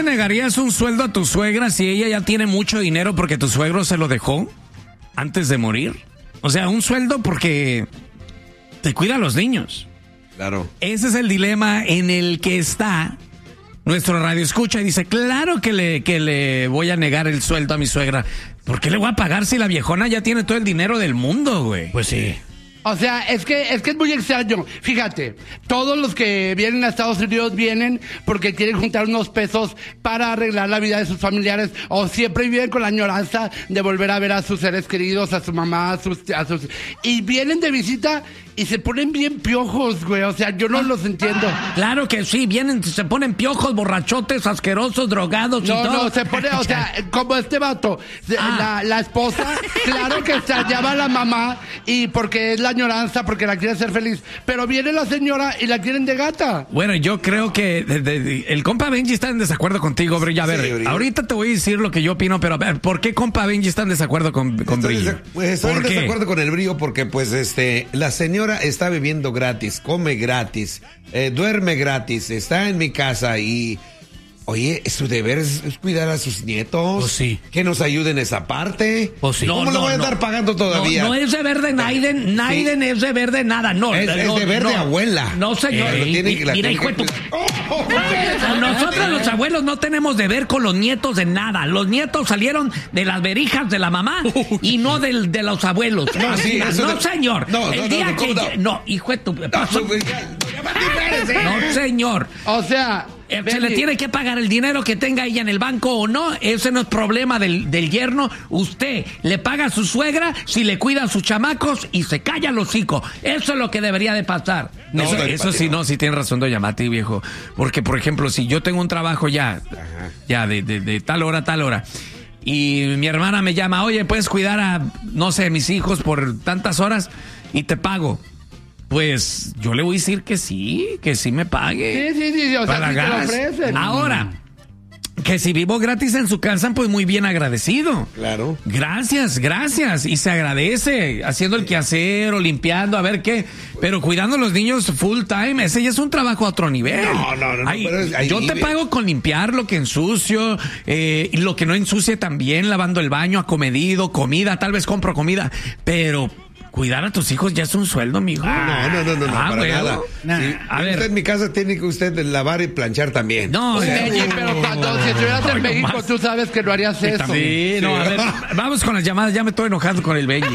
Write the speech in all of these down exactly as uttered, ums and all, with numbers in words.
negarías un sueldo a tu suegra si ella ya tiene mucho dinero porque tu suegro se lo dejó antes de morir? O sea, un sueldo porque te cuida a los niños. Claro. Ese es el dilema en el que está nuestro radio escucha y dice, claro que le, que le voy a negar el sueldo a mi suegra. ¿Por qué le voy a pagar si la viejona ya tiene todo el dinero del mundo, güey? Pues sí. O sea, es que es que es muy extraño. Fíjate, todos los que vienen a Estados Unidos vienen porque quieren juntar unos pesos para arreglar la vida de sus familiares o siempre viven con la añoranza de volver a ver a sus seres queridos, a su mamá, a sus, a sus... Y vienen de visita y se ponen bien piojos, güey. O sea, yo no los entiendo. Claro que sí, vienen, se ponen piojos, borrachotes, asquerosos, drogados y no, todo. No, no, se pone, o sea, como este vato, ah. la, la esposa, claro que se llama a la mamá y porque es la añoranza, porque la quiere hacer feliz, pero viene la señora y la quieren de gata. Bueno, yo creo que de, de, de, el compa Benji está en desacuerdo contigo, Bri. A ver, sí, ahorita te voy a decir lo que yo opino, pero a ver, ¿por qué compa Benji está en desacuerdo con, con Bri? Pues estoy en desacuerdo con el Brío porque pues este, la señora está viviendo gratis, come gratis, eh, duerme gratis, está en mi casa y... Oye, su deber es, es cuidar a sus nietos. Pues sí. Que nos ayuden en esa parte. Pues sí. ¿Cómo no, lo voy a no, estar pagando todavía? No, no es deber de Naiden. Naiden sí. es deber de nada. No, es, no, es deber no. de abuela. No, señor. Eh, y, tiene, mira, hijo de tu... oh, oh, oh, Nosotros los abuelos no tenemos deber con los nietos de nada. Los nietos salieron de las verijas de la mamá y no del, de los abuelos. No, sí, eso no de... señor. No, El no, día no, que... no, no, hijo de tu... No, paso... no, señor. O sea... Se Benny. Le tiene que pagar el dinero que tenga ella en el banco o no. Ese no es problema del, del yerno. Usted le paga a su suegra si le cuida a sus chamacos y se calla el hocico. Eso es lo que debería de pasar. No, eso eso sí, no, sí tiene razón doña Mati, viejo. Porque, por ejemplo, si yo tengo un trabajo ya, Ajá. ya de, de, de tal hora a tal hora, y mi hermana me llama, oye, ¿puedes cuidar a, no sé, mis hijos por tantas horas? Y te pago. Pues yo le voy a decir que sí, que sí me pague. Sí, sí, sí, o sea, sí te lo ofrecen. Ahora, que si vivo gratis en su casa, pues muy bien agradecido. Claro. Gracias, gracias. Y se agradece haciendo el quehacer o limpiando, a ver qué. Pero cuidando a los niños full time, ese ya es un trabajo a otro nivel. No, no, no. Ay, no pero es, ahí, yo te ahí, pago con limpiar lo que ensucio, eh, y lo que no ensucie también, lavando el baño, acomedido, comida, tal vez compro comida, pero... Cuidar a tus hijos ya es un sueldo, mijo. No, no, no, no, no ah, para bueno. nada. Nah. Sí, A ver. Usted en mi casa tiene que usted lavar y planchar también. No, o sea, oye, pero cuando si estuvieras en México, más. Tú sabes que no harías eso. Sí, sí, no, a ver, vamos con las llamadas, ya me estoy enojando con el Benji.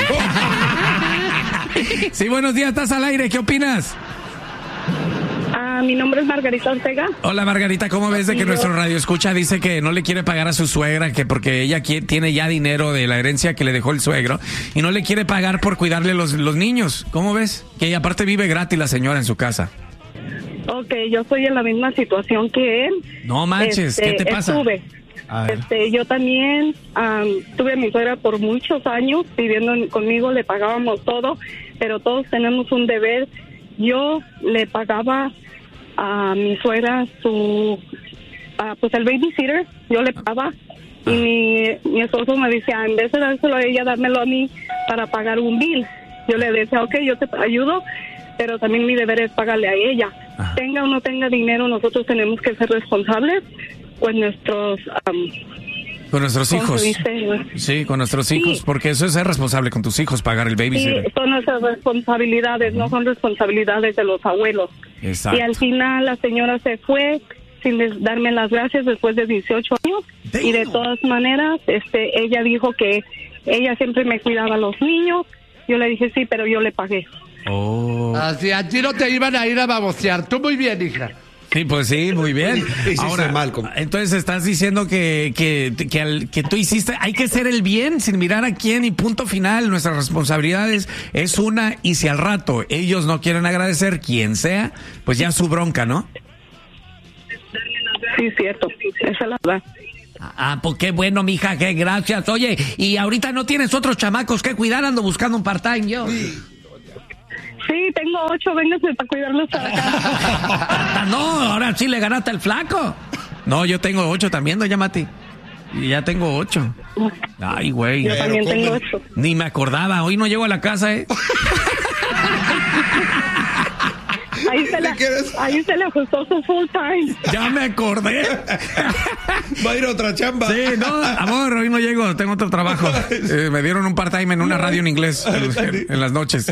Sí, buenos días, estás al aire, ¿qué opinas? Uh, mi nombre es Margarita Ortega. Hola Margarita, ¿cómo ves de que yo... nuestro radio escucha dice que no le quiere pagar a su suegra, que porque ella quiere, tiene ya dinero de la herencia que le dejó el suegro y no le quiere pagar por cuidarle los, los niños? ¿Cómo ves? Que aparte vive gratis la señora en su casa. Ok, yo estoy en la misma situación que él. No manches, este, ¿qué te pasa? Estuve. Este, yo también um, tuve a mi suegra por muchos años viviendo en, conmigo, le pagábamos todo, pero todos tenemos un deber. Yo le pagaba a mi suegra su, uh, pues el babysitter, yo le pagaba y mi, mi esposo me decía, en vez de dárselo a ella, dármelo a mí para pagar un bill. Yo le decía, ok, yo te ayudo, pero también mi deber es pagarle a ella. Ajá. Tenga o no tenga dinero, nosotros tenemos que ser responsables, pues nuestros... Um, Con nuestros hijos. Sí, con nuestros hijos, sí. Porque eso es ser responsable con tus hijos, pagar el babysitter. Sí, son nuestras responsabilidades, uh-huh. No son responsabilidades de los abuelos. Exacto. Y al final la señora se fue sin darme las gracias después de dieciocho años. Damn. Y de todas maneras, este, ella dijo que ella siempre me cuidaba a los niños. Yo le dije, sí, pero yo le pagué. Oh. Así, a ti no te iban a ir a babosear. Tú muy bien, hija. Sí, pues sí, muy bien. Sí, ahora, mal, entonces estás diciendo que, que, que, al, que tú hiciste, hay que hacer el bien sin mirar a quién y punto final. Nuestras responsabilidades es una y si al rato ellos no quieren agradecer, quien sea, pues ya su bronca, ¿no? Sí, cierto. Esa es la verdad. Ah, pues qué bueno, mija, qué gracias. Oye, y ahorita no tienes otros chamacos que cuidar, ando buscando un part-time yo. Sí, tengo ocho, véngase para cuidarlos para acá. No, ahora sí le ganaste el flaco. No, yo tengo ocho también, doña Mati. Y ya tengo ocho. Ay, güey. Yo también tengo ocho. Ni me acordaba, hoy no llego a la casa, ¿eh? ahí, se le, ahí se le ajustó su full time. Ya me acordé. Va a ir a otra chamba. Sí, no, amor, hoy no llego, tengo otro trabajo. Eh, me dieron un part-time en una radio en inglés en, en las noches.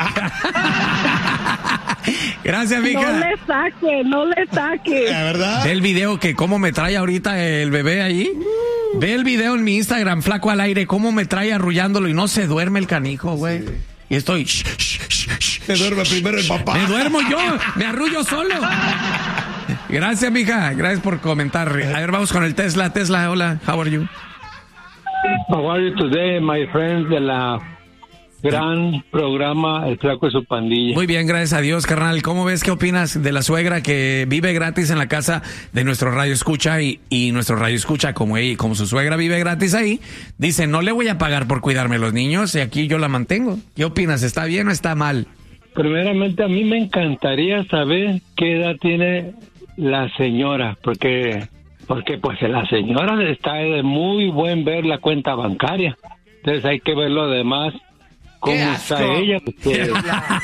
Gracias, mija. No le saque, no le saque. ¿La verdad? Ve el video que cómo me trae ahorita el bebé ahí. Ve el video en mi Instagram, Flaco al Aire, cómo me trae arrullándolo y no se duerme el canijo, güey. Sí. Y estoy... Shh, shh, shh, shh, se duerme primero el papá. Me duermo yo, me arrullo solo. Gracias, mija. Gracias por comentar. A ver, vamos con el Tesla. Tesla, hola. How are you? How are you today, my friends de la gran programa El Flaco y su Pandilla? Muy bien, gracias a Dios, carnal. ¿Cómo ves? ¿Qué opinas de la suegra que vive gratis en la casa de nuestro radio escucha y, y nuestro radio escucha como ella, como su suegra vive gratis ahí? Dice, no le voy a pagar por cuidarme los niños y aquí yo la mantengo. ¿Qué opinas? ¿Está bien o está mal? Primeramente, a mí me encantaría saber qué edad tiene la señora, porque porque pues la señora está de muy buen ver la cuenta bancaria. Entonces hay que ver lo demás. ¿Cómo está ella? Porque...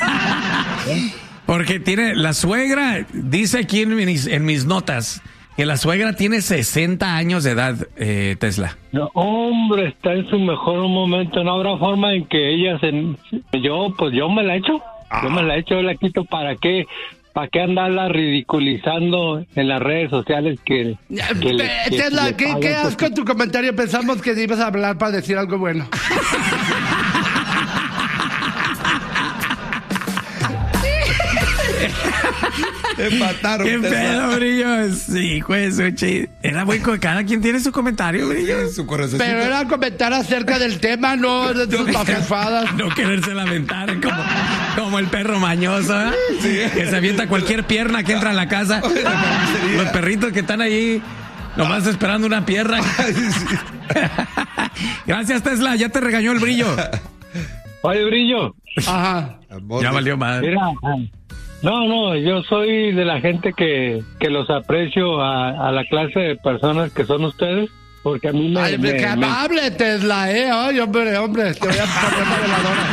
Porque tiene, la suegra, dice aquí en mis, en mis notas, que la suegra tiene sesenta años de edad, eh, Tesla. No, hombre, está en su mejor momento. No habrá forma en que ella se... Yo, pues yo me la echo. Ah. Yo me la echo, yo la quito. ¿Para qué? ¿Para qué andarla ridiculizando en las redes sociales? Que, que le, que Tesla, le ¿qué, ¿qué asco en tu comentario? Pensamos que ibas a hablar para decir algo bueno. Te mataron. ¿Qué pedo, Brillo? Sí, pues, era muy... Cada quien tiene su comentario, Brillo. Sí, su pero era comentar acerca del tema, no de tus papafadas. No quererse lamentar como, como el perro mañoso, ¿eh? Sí. Que se avienta cualquier pierna que entra a la casa. Los perritos que están ahí nomás esperando una pierna. Gracias, Tesla. Ya te regañó el Brillo. Oye, Brillo. Ajá. Ya valió madre. Mira, no, no, yo soy de la gente que, que los aprecio a, a la clase de personas que son ustedes, porque a mí me... Ay, me, que me... amable, Tesla, ¿eh? Ay, hombre, hombre, te voy a poner una veladora.